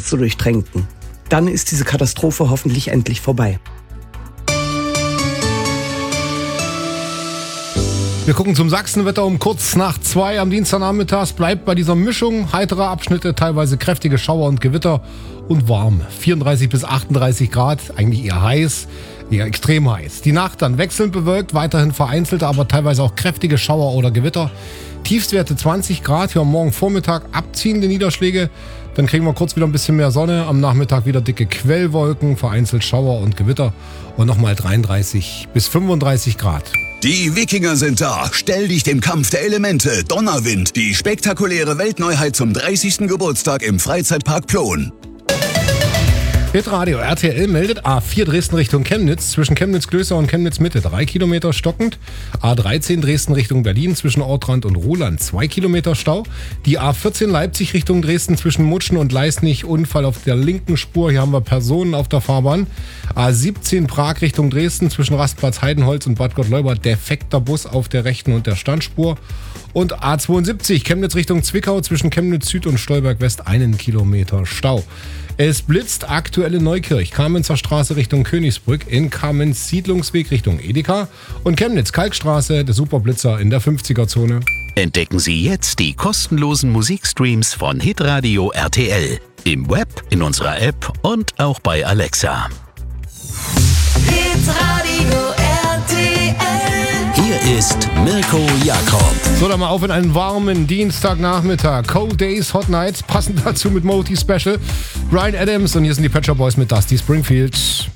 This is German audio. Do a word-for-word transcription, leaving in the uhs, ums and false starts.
zu durchtränken. Dann ist diese Katastrophe hoffentlich endlich vorbei. Wir gucken zum Sachsenwetter um kurz nach zwei am Dienstagnachmittags. Bleibt bei dieser Mischung heiterer Abschnitte, teilweise kräftige Schauer und Gewitter und warm. vierunddreißig bis achtunddreißig Grad, eigentlich eher heiß, eher extrem heiß. Die Nacht dann wechselnd bewölkt, weiterhin vereinzelte, aber teilweise auch kräftige Schauer oder Gewitter. Tiefstwerte zwanzig Grad, hier am Morgen Vormittag abziehende Niederschläge. Dann kriegen wir kurz wieder ein bisschen mehr Sonne, am Nachmittag wieder dicke Quellwolken, vereinzelt Schauer und Gewitter und nochmal dreiunddreißig bis fünfunddreißig Grad. Die Wikinger sind da. Stell dich dem Kampf der Elemente. Donnerwind. Die spektakuläre Weltneuheit zum dreißigsten Geburtstag im Freizeitpark Plon. Hitradio R T L meldet A vier Dresden Richtung Chemnitz, zwischen Chemnitz-Klöster und Chemnitz-Mitte drei Kilometer stockend. A dreizehn Dresden Richtung Berlin, zwischen Ortrand und Roland zwei Kilometer Stau. Die A vierzehn Leipzig Richtung Dresden, zwischen Mutschen und Leisnig Unfall auf der linken Spur. Hier haben wir Personen auf der Fahrbahn. A siebzehn Prag Richtung Dresden, zwischen Rastplatz Heidenholz und Bad Gottleuba defekter Bus auf der rechten und der Standspur. Und A zweiundsiebzig Chemnitz Richtung Zwickau, zwischen Chemnitz Süd und Stolberg West einen Kilometer Stau. Es blitzt aktuell in Neukirch, Kamenzer Straße Richtung Königsbrück, in Kamenz Siedlungsweg Richtung Edeka und Chemnitz Kalkstraße, der Superblitzer in der fünfziger-Zone. Entdecken Sie jetzt die kostenlosen Musikstreams von Hitradio R T L. Im Web, in unserer App und auch bei Alexa. Hitradio R T L. Hier ist Mirko Jakob. So, dann mal auf in einen warmen Dienstagnachmittag. Cold Days, Hot Nights, passend dazu mit Moti Special. Bryan Adams und hier sind die Pet Shop Boys mit Dusty Springfield.